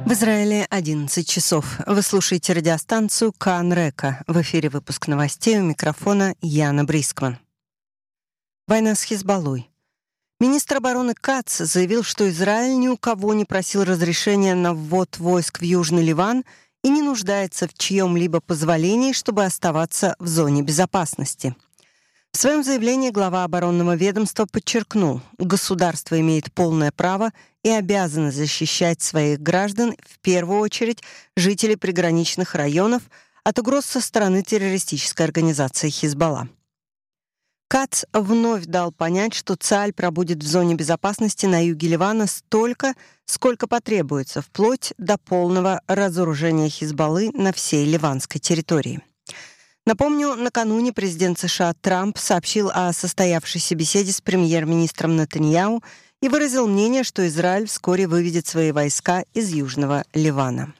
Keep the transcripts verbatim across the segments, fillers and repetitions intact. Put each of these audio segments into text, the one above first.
В Израиле одиннадцать часов. Вы слушаете радиостанцию Кан Река. В эфире выпуск новостей, у микрофона Яна Брискман. Война с Хизбаллой. Министр обороны Кац заявил, что Израиль ни у кого не просил разрешения на ввод войск в Южный Ливан и не нуждается в чьем-либо позволении, чтобы оставаться в зоне безопасности. В своем заявлении глава оборонного ведомства подчеркнул, государство имеет полное право и обязано защищать своих граждан, в первую очередь жителей приграничных районов, от угроз со стороны террористической организации Хизбалла. Кац вновь дал понять, что Цааль пробудет в зоне безопасности на юге Ливана столько, сколько потребуется, вплоть до полного разоружения Хизбаллы на всей ливанской территории. Напомню, накануне президент США Трамп сообщил о состоявшейся беседе с премьер-министром Нетаньяху и выразил мнение, что Израиль вскоре выведет свои войска из Южного Ливана.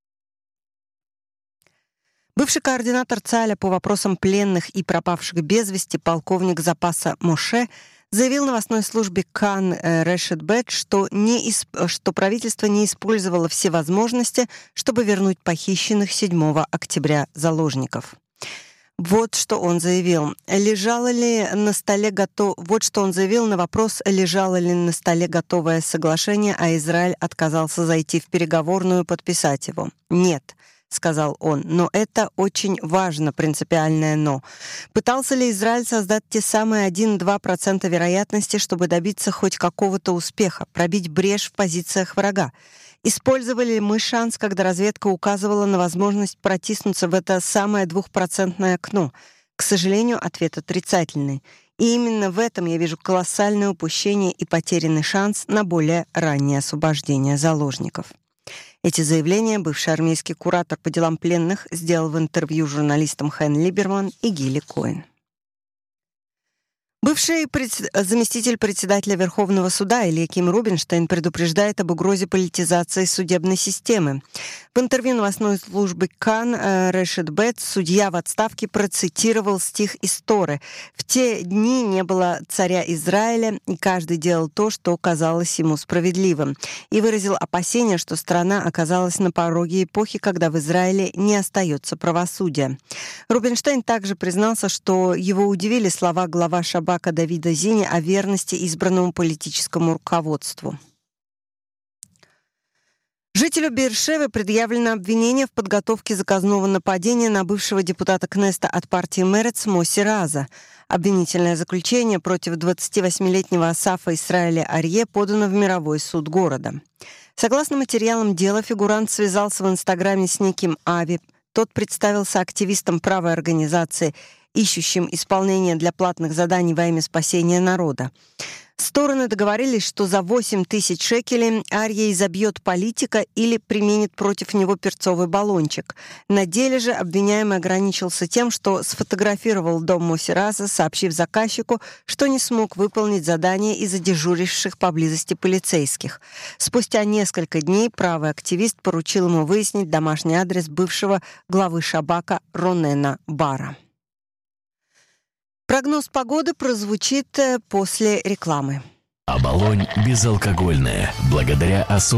Бывший координатор Цааля по вопросам пленных и пропавших без вести полковник запаса Моше заявил новостной службе Кан Решет Бет, что, не исп... что правительство не использовало все возможности, чтобы вернуть похищенных седьмого октября заложников. Вот что он заявил. Лежало ли на столе готов... Вот что он заявил на вопрос, лежало ли на столе готовое соглашение, а Израиль отказался зайти в переговорную подписать его. «Нет», — сказал он, — «но это очень важно, принципиальное «но». Пытался ли Израиль создать те самые один-два процента вероятности, чтобы добиться хоть какого-то успеха, пробить брешь в позициях врага? Использовали ли мы шанс, когда разведка указывала на возможность протиснуться в это самое двухпроцентное окно? К сожалению, ответ отрицательный. И именно в этом я вижу колоссальное упущение и потерянный шанс на более раннее освобождение заложников». Эти заявления бывший армейский куратор по делам пленных сделал в интервью журналистам Хэн Либерман и Гилли Коэн. Бывший пред... заместитель председателя Верховного суда Элиаким Рубинштейн предупреждает об угрозе политизации судебной системы. В интервью новостной службы Кан Решет Бет судья в отставке процитировал стих из Торы: «В те дни не было царя Израиля, и каждый делал то, что казалось ему справедливым», и выразил опасение, что страна оказалась на пороге эпохи, когда в Израиле не остается правосудия. Рубинштейн также признался, что его удивили слова глава Шабака Давида Зини о верности избранному политическому руководству. Жителю Беэр-Шевы предъявлено обвинение в подготовке заказного нападения на бывшего депутата Кнессета от партии Мерец Моси Раза. Обвинительное заключение против двадцативосьмилетнего Асафа Исраэля Арье подано в мировой суд города. Согласно материалам дела, фигурант связался в Инстаграме с неким Ави. Тот представился активистом правой организации, ищущим исполнение для платных заданий во имя спасения народа. Стороны договорились, что за восемь тысяч шекелей Арье изобьет политика или применит против него перцовый баллончик. На деле же обвиняемый ограничился тем, что сфотографировал дом Моси Раза, сообщив заказчику, что не смог выполнить задание из-за дежуривших поблизости полицейских. Спустя несколько дней правый активист поручил ему выяснить домашний адрес бывшего главы Шабака Ронена Бара. Прогноз погоды прозвучит после рекламы. Оболонь безалкогольная, благодаря особым